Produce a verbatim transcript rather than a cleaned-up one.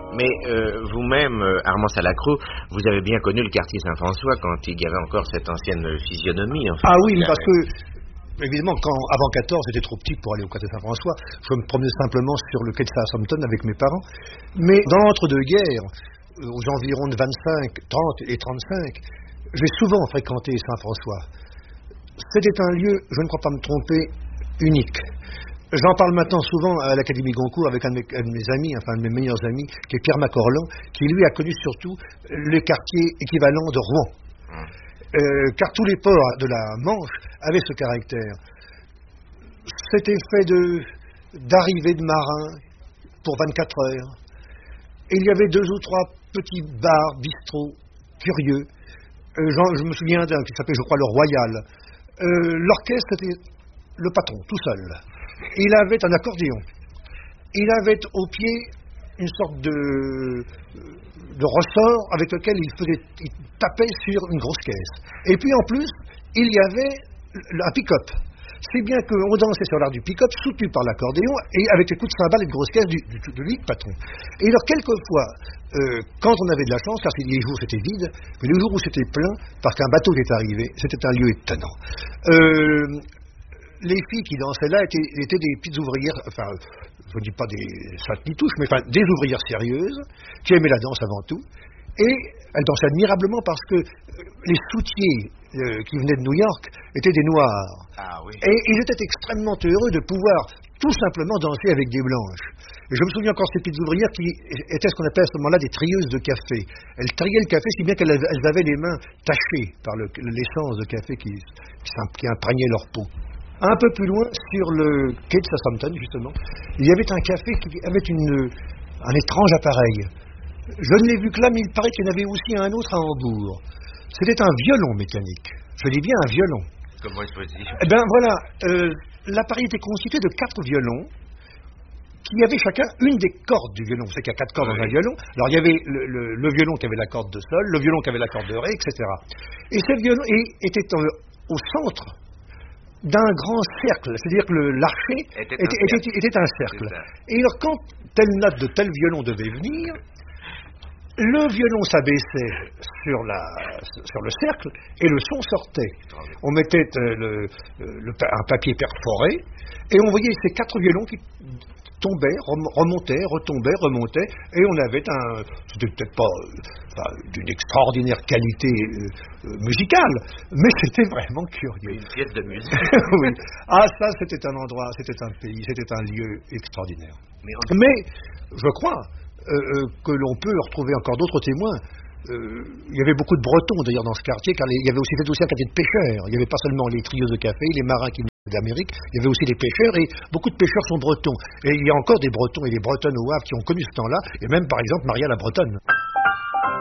Mais euh, vous-même, euh, Armand Salacrou, vous avez bien connu le quartier Saint-François quand il y avait encore cette ancienne physionomie. En fait, ah oui, parce que, évidemment, quand, avant quatorze, j'étais trop petit pour aller au quartier Saint-François. Je me promenais simplement sur le quai de Southampton avec mes parents. Mais dans l'entre-deux-guerres, aux environs de vingt-cinq, trente et trente-cinq, j'ai souvent fréquenté Saint-François. C'était un lieu, je ne crois pas me tromper, unique. J'en parle maintenant souvent à l'Académie Goncourt avec un de, mes, un de mes amis, enfin un de mes meilleurs amis, qui est Pierre Macorlan, qui lui a connu surtout le quartier équivalent de Rouen. Mmh. Euh, car tous les ports de la Manche avaient ce caractère. Cet effet de, d'arrivée de marins pour vingt-quatre heures. Et il y avait deux ou trois petits bars, bistrots, curieux. Euh, genre, je me souviens d'un qui s'appelait, je crois, le Royal. Euh, l'orchestre était le patron, tout seul. Il avait un accordéon. Il avait au pied une sorte de, de ressort avec lequel il, faisait, il tapait sur une grosse caisse. Et puis en plus, il y avait un pick-up. Si bien qu'on dansait sur l'art du pick-up, soutenu par l'accordéon, et avec les coups de cymbales et de grosses caisses du, du, de lui, patron. Et alors, quelquefois, euh, quand on avait de la chance, car les jours c'était vide, mais les jours où c'était plein, parce qu'un bateau était arrivé, c'était un lieu étonnant. Euh, les filles qui dansaient là étaient, étaient des petites ouvrières, enfin, je ne dis pas des saintes ni touches, mais enfin, des ouvrières sérieuses, qui aimaient la danse avant tout, et elles dansaient admirablement parce que les soutiers euh, qui venaient de New York étaient des noirs. Ah, oui. Et ils étaient extrêmement heureux de pouvoir tout simplement danser avec des blanches. Et je me souviens encore de ces petites ouvrières qui étaient ce qu'on appelait à ce moment-là des trieuses de café. Elles triaient le café si bien qu'elles avaient les mains tachées par le, l'essence de café qui, qui, qui imprégnait leur peau. Un peu plus loin, sur le quai de Southampton, justement, il y avait un café qui avait une, un étrange appareil. Je ne l'ai vu que là, mais il paraît qu'il y en avait aussi un autre à Hambourg. C'était un violon mécanique. Je dis bien un violon. Comment est-ce que Eh bien, voilà. Euh, l'appareil était constitué de quatre violons qui avaient chacun une des cordes du violon. Vous savez qu'il y a quatre cordes oui. dans un violon. Alors, il y avait le, le, le violon qui avait la corde de sol, le violon qui avait la corde de ré, et cetera. Et ces violons étaient au centre d'un grand cercle, c'est-à-dire que le, l'archet était, était, un était, était un cercle. Et alors, quand telle note de tel violon devait venir, le violon s'abaissait sur, la, sur le cercle et le son sortait. On mettait euh, le, le, un papier perforé et on voyait ces quatre violons qui tombaient, remontaient, retombaient, remontaient, et on avait un... C'était peut-être pas enfin, d'une extraordinaire qualité euh, musicale, mais c'était vraiment curieux. Une pièce de musique. Oui. Ah, ça, c'était un endroit, c'était un pays, c'était un lieu extraordinaire. Mais, on... mais je crois euh, euh, que l'on peut retrouver encore d'autres témoins. Euh, il y avait beaucoup de Bretons d'ailleurs dans ce quartier, car il y avait aussi, c'était aussi un quartier de pêcheurs. Il n'y avait pas seulement les trieuses de café, les marins qui venaient d'Amérique, il y avait aussi les pêcheurs, et beaucoup de pêcheurs sont bretons. Et il y a encore des Bretons et des Bretonnes au Havre qui ont connu ce temps-là, et même par exemple Maria la Bretonne.